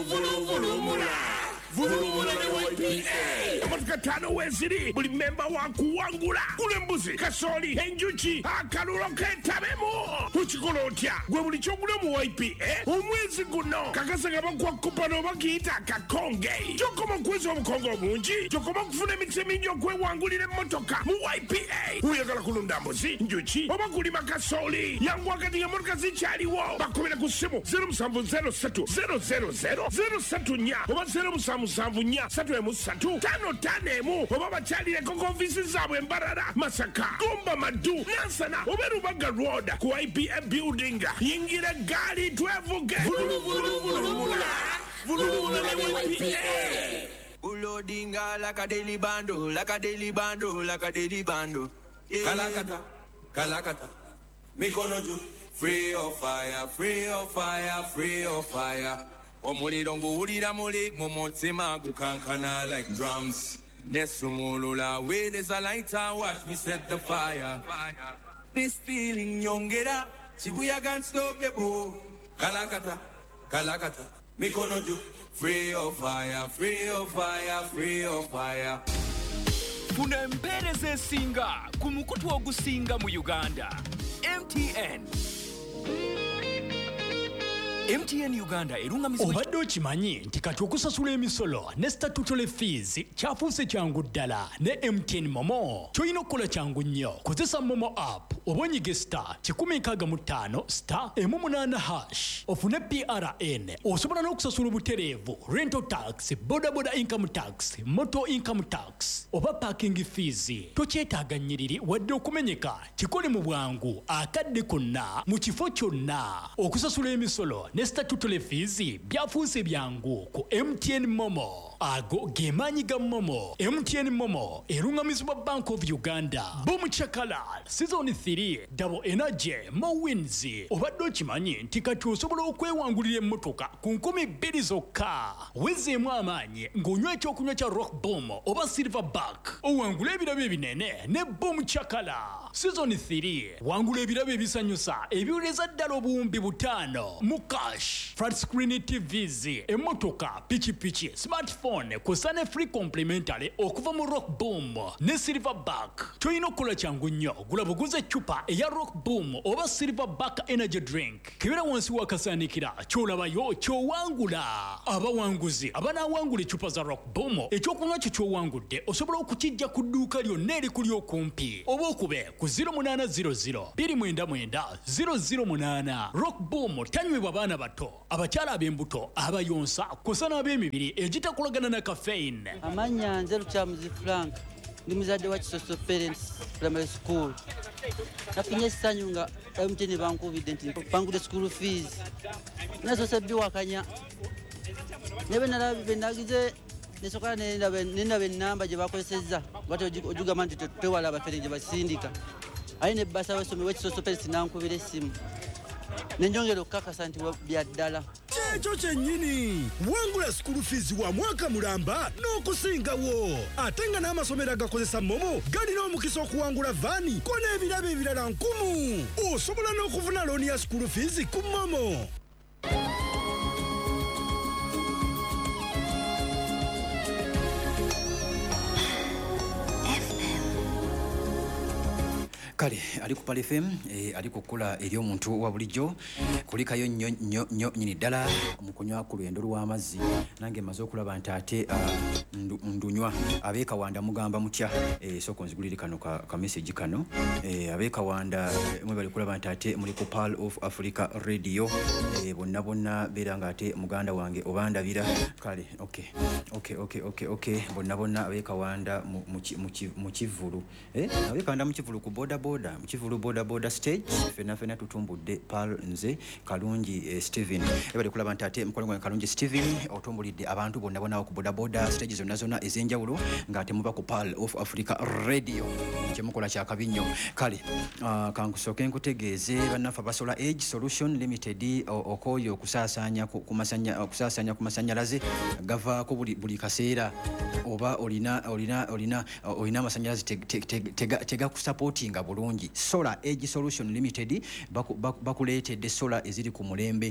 Vulumula ne YPA Amatika tano weziri buli memba wakuwangula kule mbuzi kasoli enjuki akalulo ketabemu tukikola otya gwe buli kyogula mu YPA omwezi guno kakasanga bakwa kupano bakiyita kakonge kyokoma kwezi obukongo obungi kyokoma kufuna emikisa emingi okwewangulira emmotoka mu YPA uyagala kulunda mbuzi njuki oba kulima kasoli yangu wakati nga motoka zikyaliwo bakubira ku ssimu 0703-000-034 oba 0774-335 oba bakyalireko ku ofiisi zaabwe Mbarara Masaka Gomba Madu Nansana oba Rubaga Road ku IPA building yingira gaali twevuge vulumula ne YPA ulodinga like a daily bando kalakata mikono juu free of fire omuliro nguwulira muli mu mutima gukankana like drums nesumulula where is a lighter watch me set the fire this feeling nyongera chibuyaga unstoppable kalakata mikono juu free of fire funa empeereza esinga ku mukutu ogusinga mu Uganda MTN Uganda erungamizibwa obadde okimanyi nti kati okusasula emisolo ne statutory fees kyafuuse kyangu ddala ne MTN Momo kyolina okukola kyangu nnyo kozesa Momo app oba onyige *185*188# ofune PRN osobola n'okusasula obutereevu rental tax bodaboda income tax motor income tax oba parking fees tokyetaaga nnyiriri wadde okumenyeka kikole mu bwangu akadde konna mu kifo kyonna okusasula emisolo ne statutory fees byafuuse byangu ku MTN Momo. Ago gemanyi ga Momo. MTN Momo erungamizibwa Bank of Uganda. Boom Chakala Season 3 Double Energy Mo Wins. Obadde okimanyi nti kati osobola okwewangulira emmotoka ku 2,000 zokka. Wezeemu amaanyi ng'onywa ekyokunywa kya Rock Boom oba Silverback. Owangula ebirabo ebinene ne Boom Chakala. Season 3 wangula ebirabo ebisanyusa ebiwuleza ddala obuwumbi 5 mu cash. Flat screen TVs, emmotoka, pichi, smartphone kusane free complimentary okuva mu Rock Boom ne Silverback. Toyina okukola kyangu nnyo, gula buguze chupa eya Rock Boom oba Silverback energy drink. Kibera wansi wakasaanikira kyolabayo kyowangula. Abawanguzi abanawangula chupa za Rock Boom ekyokunywa kyo kyowangudde osobola okukijja ku dduuka lyonna erikuli okumpi oba okube ku 0800 299 008. Rock Boom tanywebwa baana bato, abakyala ab'embuto, abayonsa kusana ab'emibiri egitakolagana na caffeine. Amanya nze Lukyamuzi Frank ndi muzadde wa Kisoso Parents Primary School. Nafunye essanyu nga MTN bankubidde nti bangudde school fees. Nasoose biwakanya. Nebe nalabe nagize nesoka nenda bennamba gye bakozesezza bati ojugamba nti tewala abafere gye basindika. Ayi ne basa wesomi wa Kisoso Parents nankubira essimu. Nenjongera okukakasa nti bya ddala. Ekyo kyennyini wangula school fees wa mwaka mulamba n'okusingawo. Ate nga n'amasomero agakozesa Momo galina omukisa okuwangula vaani ko n'ebirabo ebirala 1,000. Osobola n'okufuna looni ya school fees ku Momo. Kale ali ku Pal FM ali kukola eri omuntu wa bulijjo kulikayo nnyo nyini ddala mu kunywa ku lwendo lw'amazzi. Nange maze okulaba nti ate ndunywa abeekawanda mugamba mutya soko nzigulire kano ka message kano abeekawanda mwe bali kulaba nti ate muli ku Pal of Africa Radio bonna beera nga ate muganda wange obandabira. Kale okay bonna abeekawanda mu Kivulu abeekawanda mu Kivulu ku boda mukivulu boda stage fena tutumbudde Pal nze Kalungi Steven ebali kulaba nti ate mukono gwa Kalungi Steven otumbulidde abantu bonna ku boda stage zonna ezenjawulo nga ate muba ku Pal of Africa Radio kyemukola kyakabinyo. Kale kankusooke nkutegeeze bannafa basola Age Solution Limited okoyo okusaasanya ku masanyalaze gavaako buli kaseera oba olina amasanyalaze tegakusupportinga bulungi. Solar Age Solution Limited bakuleetedde solar eziri ku mulembe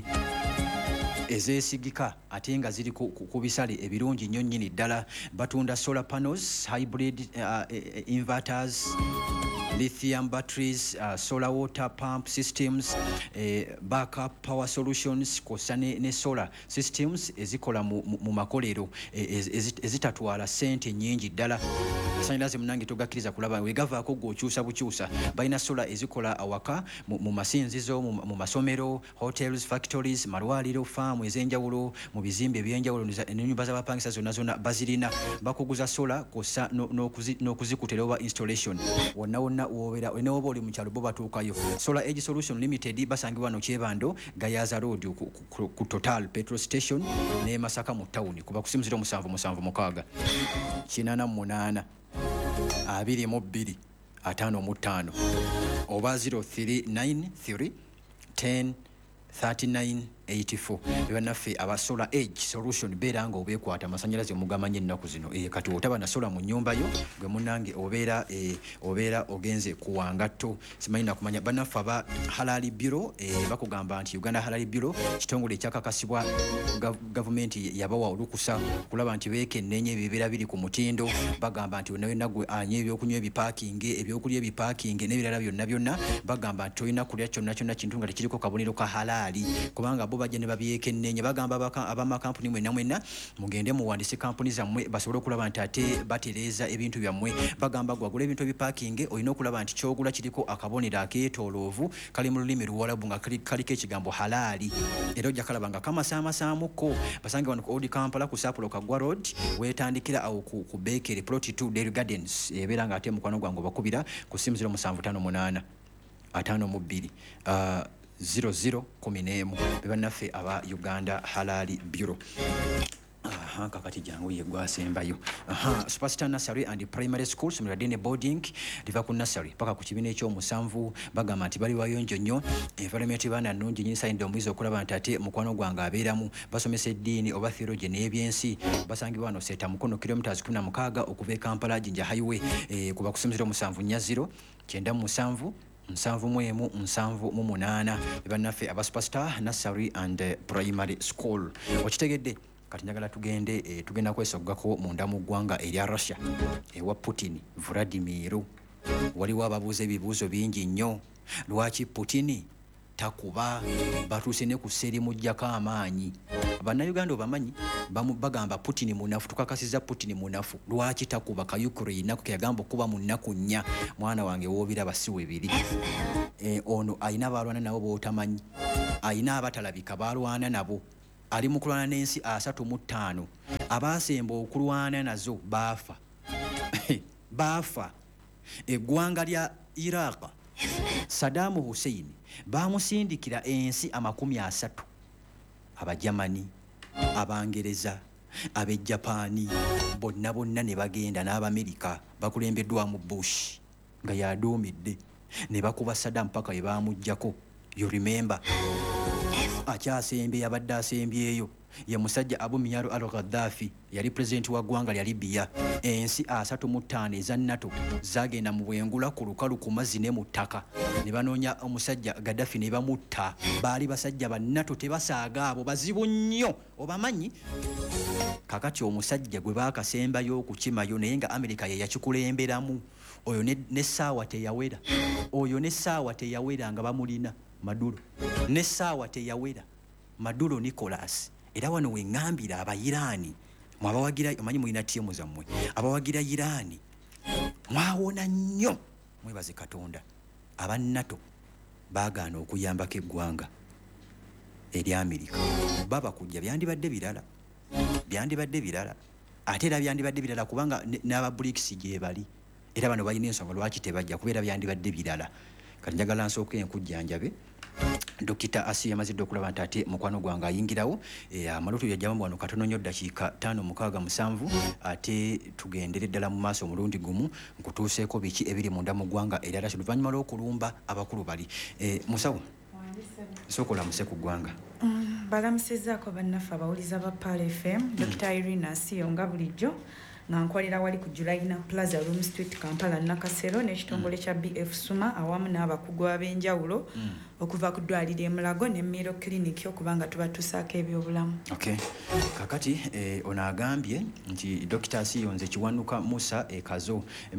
ezeesigika ate nga ziri ku bisale ebirungi nnyo nnyini ddala. Batunda solar panels, hybrid inverters, lithium batteries, solar water pump systems, backup power solutions kosa ne solar systems ezikola mu makolero ezitatwala sente nnyingi ddala. Masanyalaze munange togakkiriza kulaba wegavaako gwokyusa bukyusa. Balina solar ezikola awaka mu masinzizo, mu masomero, hotels, factories, malwaliro, farm ezenjawulo, mu bizimbe ebyenjawulo n'ennyumba z'abapangisa zonna bazirina. Bakuguza solar kosa n'okuzikutera oba installation wonna wobeera oba oli mu kyalo bo batuukayo. Solar Age Solution Limited basangibwa no Kyebando Gayaza Road ku Total Petrol Station ne Masaka mu town kuba ku 0776 88 22 55 oba 0393 10 39 84. Bannaffe aba Solar Age Solution beera nga obeekwata amasanyalaze omugamanye ennaku zino kati otaba na sola mu nnyumba yo gwe munnange obeera ogenze ku wangatto simanyi nakumanya. Bannaffe aba Halali Bureau bakugamba nti Uganda Halali Bureau kitongole ekyakakasibwa gavumenti yabawa olukusa kulaba nti beekennenya ebibeera biri ku mutindo. Bagamba nti wonna gwe anya ebyokunywa ebipaakinge ebyokulya ebipaakinge n'ebirala byonna bagamba nti tolina kulya kyonna kintu nga tekiriko kabonero ka halali kubanga bajja ne babyekennenya. Bagamba abamakampuni mwenna mugende muwandise kampuni zammwe basobole okulaba nti ate batereeza ebintu byammwe. Bagamba gwagula ebintu ebipaakinge olina okulaba nti kyogula kiriko akabonero akeetooloovu kali mu lulimi luwalabu nga kaliko ekigambo halaali era ojja kalaba nga kamasaamasaamuko. Basange wano ku Old Kampala ku Sapulo Kagwa Road weetandikira awo ku Bakery Plot 2 Dairy Gardens ebeera nga ate mukwano gwange bakubira ku 0758 52 0011 bebannaffe aba Uganda Halal Bureau. Kakati jangu yegwasembayo. Superstar Nursery and Primary School Sumradine Boarding liva ku nursery paka ku kibina ekyomusanvu bagamba nti bali wayonjo nnyo environment bana nnungi nyinsa ndo mwizo okulaba nti ate mukwano gwange abeeramu basomesa eddiini oba theology n'ebyensi basangibwa wano Seta Mukono kilometers 16 okuva e Kampala Jinja Highway kuba kusomesera omusanvu nya 0 97 7 bannaffe aba Superstar Nursery and Primary School. Okitegedde kati njagala tugenda kwesogako munda mu ggwanga erya Russia ewa Putin Vladimir. Waliwo ababuuza ebibuuzo bingi nnyo. Lwaki Putin takuba batuuse ne ku sseri mujjako amaanyi? Bannayuganda obamanyi bagamba Putin munafu, tukakasiza Putin munafu. Lwaki takuba ka Ukraine nako keyagamba okuba mu nnaku nnya? Mwana wange woobiraba si webiri. Ono ayina balwana nabo bootamanyi, ayina abatalabika balwana nabo. Ali mu kulwana n'ensi 35 abaasemba okulwana nazo baafa. Baafa. Eggwanga lya Iraq Saddam Hussein baamusindikira ensi 30. Abajamani, Abangereza, Abejapani bonna ne bagenda n'Abamerika bakulembeddwa mu Bush nga yaduumidde ne bakuba Saddam paka ye baamuggyako. You remember? Akyasembye yabadde asembyeyo ye musajja Abu Miyar al-Gaddafi yali president wa ggwanga lya Libya. Ensi 35 eza NATO zagenda mu bwengula ku lukalu ku mazzi ne mu ttaka ne banoonya omusajja Gaddafi ne bamutta. Baali basajja ba NATO tebasaaga abo bazibu nnyo obamanyi. Kakati omusajja gwe baakasembayo okukimayo naye nga Amerika ye yakikulemberamu. Oyo ne ssaawa teyawera. Oyo ne ssaawa teyawera nga bamulina Maduro. Ne ssaawa teyawera Maduro Nicolas. Era wano wengambira Abayiraani mwabawagira omanyi mulina ttiimu zammwe abawagira Iraani mwawona nnyo mwebaze Katonda. Aba NATO baagaana okuyambako eggwanga erya Amerika. Baba kujja byandibadde birala ate era byandibadde birala kubanga n'aba BRICS gye bali era bano balina ensonga lwaki tebajja kubeera byandibadde birala. Kati njagala nsooke enkujjanjabe. Dokita Asi yamazidde okulaba nti ate mukwano gwange ayingirawo amaloto yajjamu wano katono nnyo dakiika 5-6-7 ate tugendere ddala mu maaso omulundi gumu nkutuuseeko biki ebiri munda mu ggwanga erya Russia luvannyuma lw'okulumba abakulu bali. Musawo sookola muse ku ggwanga. Balamusizaako bannaffe abawuliza ba Pal FM Dr. Irene Asiyo nga bulijjo nga nkolera wali ku Julayina Plaza Room Street Kampala Nakasero n'ekitongole kya BF Suma awamu n'abakugu ab'enjawulo okuva ku ddwaliro e Mulago ne Miro Clinic okubanga tuba tusaako ebyobulamu. Okay. Kakati ono agambye nti Dr. Asiyo nze Kiwanuka Musa Kazo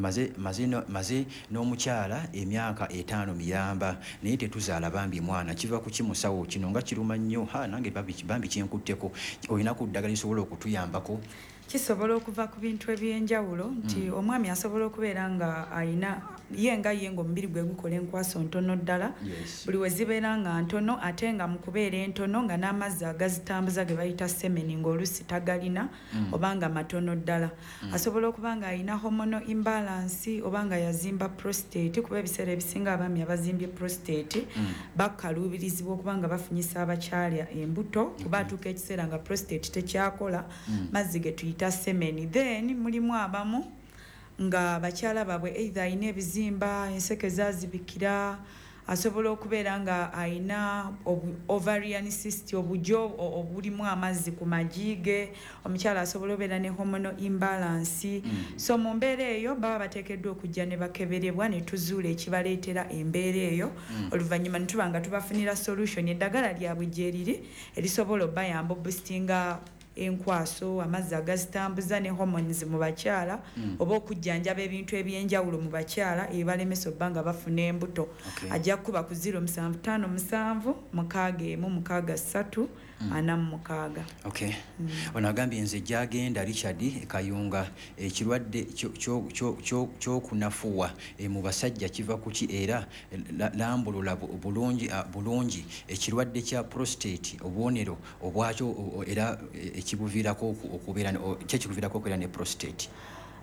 maze n'omukyala emyaka 5 miyamba naye tetuzaala bambi mwana kiva ku kimusawo kino nga kiruma nnyo nange bambi kyenkutteko olina ku ddagala lisobola okutuyambako. Kisobola okuva ku bintu ebyenjawulo nti omwami asobola okubeera nga ayina yenga omubiri gwe gukola enkwaso ntono ddala. Buli we zibeera nga ntono ate nga mu kubeera entono nga n'amazzi agazitambuza ge bayita semeni ng'oluusi tagalina oba nga matono ddala. Asobola okuba nga ayina hormonal imbalance oba nga yazimba prostate kuba ebiseera ebisinga abaami abazimbye prostate bakaluubirizibwa okuba nga bafunyisa abakyala embuto kuba atuuka ekiseera nga prostate tekyakola mazzi ge tuyita semeni. Then mulimu abamu nga bakyala babwe either ayina ebizimba enseke zazibikira asobola okubeera nga ayina ovarian cyst obujo obulimu amazzi ku majiige. Omukyala asobola obeera ne hormonal imbalance. So mu mbeera eyo baba bateekeddwa okujja ne bakeberebwa ne tuzuula ekibaleetera embeera eyo oluvannyuma ne tuba nga tubafunira solution eddagala lyabwe gye riri erisobola obayamba boostinga enkwaso amazzi agazitambuza ne hormones mu bakyala oba okujjanjaba ebintu ebyenjawulo mu bakyala ebalemesa obba nga bafuna embuto. Ajja kuba ku 0757 Okay. Ono agambye nze gyagenda Richard Kayunga ekirwadde ky'okunafuwa mu basajja kiva ku ki era lambulula bulungi ekirwadde kya prostate obubonero obwakyo era ekikuviirako okubeera ne prostate.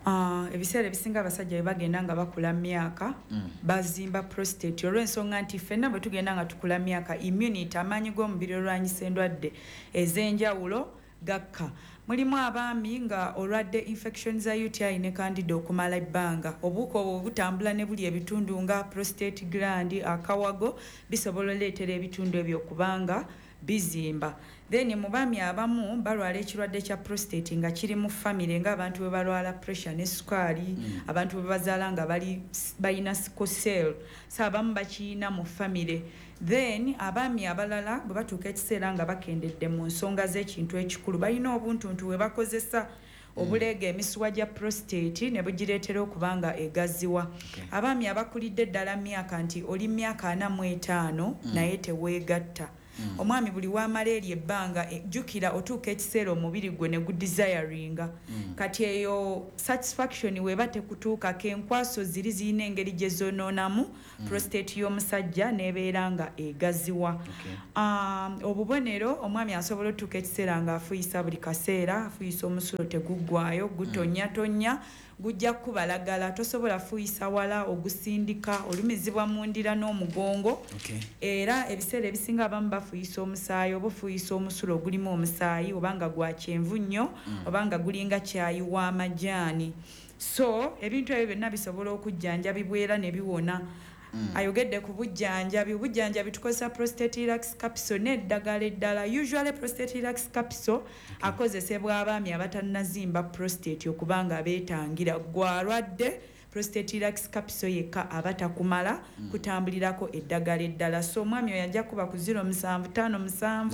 ebiseera ebisinga abasajja bwe bagenda nga bakula myaka bazimba prostate olw'ensonga nti ffenna bwe tugenda nga tukula myaka immunity amaanyi g'omubiri olwanyisa endwadde ez'enjawulo gakka. Mulimu abaami nga olwadde infection za UTI ne candida okumala ebbanga, obuuka obwo butambula ne buli ebitundu nga prostate gland, akawago, bisobola oleetera ebitundu ebyo okubanga bizimba. Then mu baami abamu balwala ekirwadde kya prostate nga kiri mu family ng'abantu bwe balwala pressure ne sukaali, abantu bwe bazaala nga balina sickle cell, so abamu bakiyina mu family. Then abaami abalala bwe batuuka ekiseera nga bakendedde mu nsonga z'ekintu ekikulu balina obuntuntu bwe bakozesa obuleega emisuwa gya prostate ne bugireetera okuba nga egaziwa. Abaami abakulidde ddala myaka nti oli myaka 45 naye teweegatta. Omwami buli wamala eri ebbanga jjukira otuuka ekiseera omubiri gwe ne gudesiringa. Kati eyo satisfaction weba tekutuukako enkwaso ziri zirina engeri gye zonoonamu prostate y'omusajja n'ebeera nga egaziwa. Obubonero omwami asobola otuuka ekiseera nga afuyisa buli kaseera, afuyisa omusulo teguggwaayo, gutonnyatonya, gujja kubalagala, tosobola fuyisa wala ogusindika, olumizibwa mu ndira n'omugongo. Era ebiseera ebisinga abamu bafuyisa omusaayi oba ofuyisa omusulo ogulimu omusaayi obanga gwa kyenvu nnyo obanga gulinga kyayi w'amajaani. So ebintu ebyo byonna bisobola okujjanjabibwa era ne biwona. Ayogedde ku bujjanjabi tukozesa prostate relax capsule n'eddagala eddala. Usually prostate relax capsule akozesebwa abaami abatannazimba prostate okubanga beetangira gwalwadde prostate relax capsule yekka abatakumala kutambulirako eddagala eddala. So omwami oyo ajja kuba ku 0757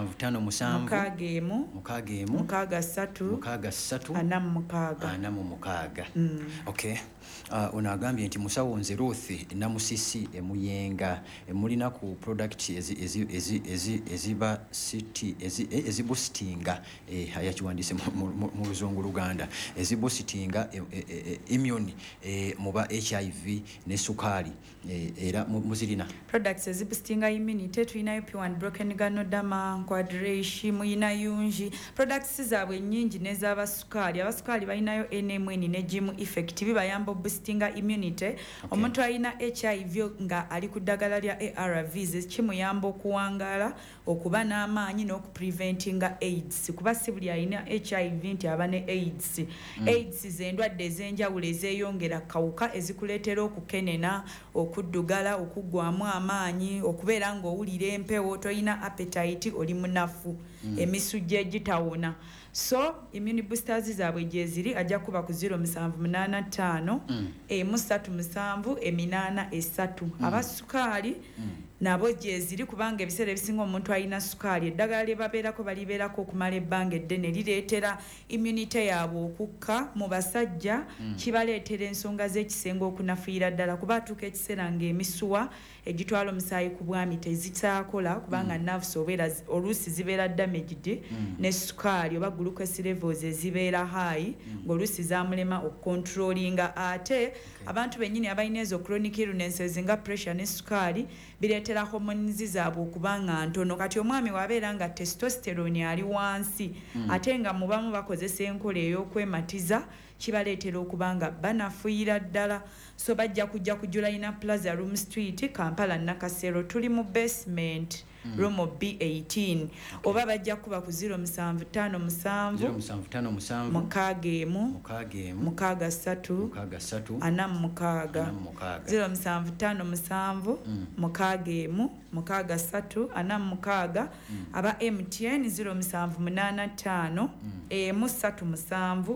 06 Okay. Ono agambye nti musawo nze Ruth Namusisi emuyenga emulina ku product eziba city ezibustinga yakiwandiise mu Luzungu Luganda ezibustinga immune muba HIV ne sukali era muzirina products ezibustinga immunity. Tulinayo P1 broken ganoderma, quadreishi, muyina yunji. Products zaabwe nnyingi n'ez'abasukali. Abasukali balinayo NMN ne Gym effect bibayamba boostinga immunity. Omuntu alina HIV nga ali ku ddagala lya ARVs kimuyamba okuwangaala okuba n'amaanyi n'okupreventinga AIDS. Kuba si buli alina HIV nti aba ne AIDS. AIDS z'endwadde ez'enjawulo ezeeyongera kawuka ezikuleetera okukenena, okuddugala, okuggwamu amaanyi, okubeera ng'owulira empewo, toyina appetite, oli munafu, emisujja egitawona. So immune boosters zaabwe gye ziri ajja kuba ku 0785 337 abasukaali nabo gye ziri kubanga ebiseera ebisinga omuntu alina sukaali eddagala lye babeerako balibeerako okumala ebbanga eddene lireetera immunity yaabwe okukka. Mu basajja kibaleetera ensonga z'ekisenga okunafuira ddala kuba atuuka ekiseera ng'emisuwa egitwala omusaayi ku bwami tezikyakola kubanga nerves oluusi zibeera damaged ne sukaali oba glucose levels ezibeera high ng'oluusi zamulema okukontrolinga. Ate abantu bennyini abalina ezo chronic illnesses nga pressure ne sukaali bireetera hormones zaabwe okuba nga ntono. Kati omwami wabeera nga testosterone ali wansi ate nga mubamu bakozesa enkola ey'okwematiza kibaleetera okuba nga banafuira ddala. So bajja kujja ku Julayina Plaza Room Street Kampala Nakasero tuli mu basement room B18 oba bajja kuba ku 0757 0753 aba MTN 0785 337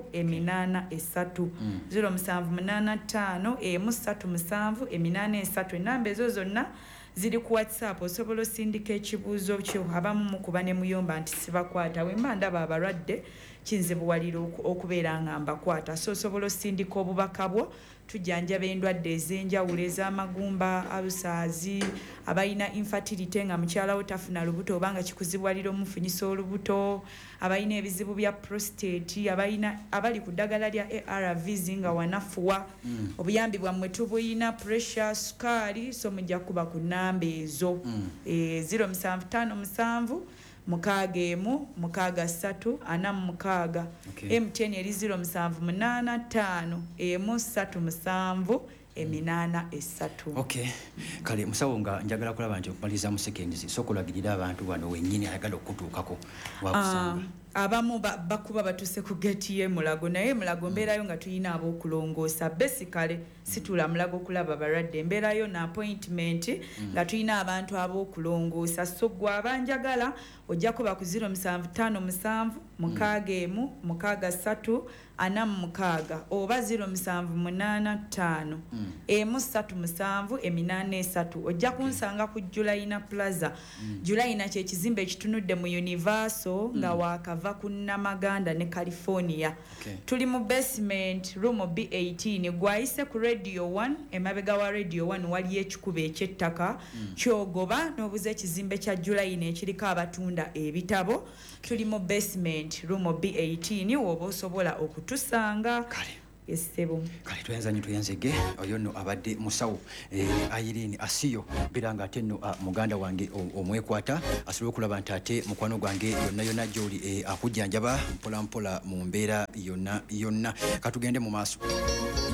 833 enamba ezo zonna ziri ku WhatsApp. Osobola osindika ekibuuzo kyo abamu mukuba ne muyomba nti sibakwata wemba ndaba abalwadde kinzibuwalira okubeera nga mbakwata. So osobola osindika obubaka bwo tujjanjaba endwadde ez'enjawulo ez'amagumba, alusaazi, abalina infertility nga mukyala wo tafuna lubuto obanga kikuzibwalira omufunyisa olubuto, abalina ebizibu bya prostate, abali ku ddagala lya ARVs nga wanafuwa. Obuyambi bwammwe tubuyina pressure, sukaali, so mujja kuba ku nnamba ezo 0757 61 63 46 Okay. MTN eri 0785 137 83. Okay. Kale musawo nga njagala kulaba nti okumaliza mu seconds sokolagirira abantu wano wennyini ayagala okutuukako wakusanga. Abamu bakuba batuse ku geti ye Mulago naye Mulago mbeerayo nga tuyina ab'okulongoosa basically situla Mulago kulaba balwadde mbeerayo na appointment nga tuyina abantu ab'okulongoosa so gwe abanjagala ojja kuba ku 0757 61 63 46 oba 0785 137 83 ojja kunsanga ku Julayina Plaza. Julayina kye kizimbe ekitunudde mu Universal nga wakava ku Namaganda ne California. Tuli mu basement room B18 gwayise ku Radio 1 emabega wa Radio 1 waliyo ekikuba eky'ettaka kyogoba n'obuze ekizimbe kya Julayina ekiriko abatunda ebitabo. Tuli mu basement room B18 woba osobola okutusanga. Kale. Esebo. Kale tuyanzege oyo no abadde musawo Irene Asiyo biranga ate no muganda wange omwekwata asobola okulaba nti ate mukwano gwange yonna gy'oli akujjanjaba mpola mu mbeera yonna katugende mu maaso.